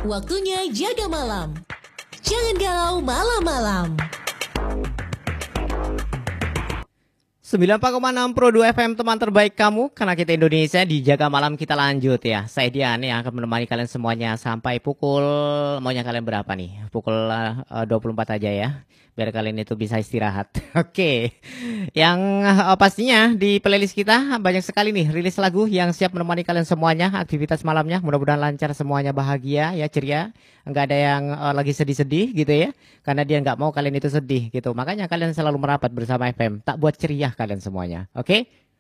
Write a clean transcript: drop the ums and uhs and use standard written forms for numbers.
Waktunya jaga malam. Jangan galau malam-malam. 94,6 Pro 2 FM, teman terbaik kamu, karena kita Indonesia. Di Jaga Malam kita lanjut ya. Saya Dian yang akan menemani kalian semuanya sampai pukul, maunya kalian berapa nih? Pukul 24 aja ya, biar kalian itu bisa istirahat. Oke. Yang pastinya di playlist kita banyak sekali nih rilis lagu yang siap menemani kalian semuanya aktivitas malamnya. Mudah-mudahan lancar semuanya, bahagia ya, ceria. Nggak ada yang lagi sedih-sedih gitu ya, karena dia nggak mau kalian itu sedih gitu. Makanya kalian selalu merapat bersama FM, tak buat ceria kalian semuanya. Oke?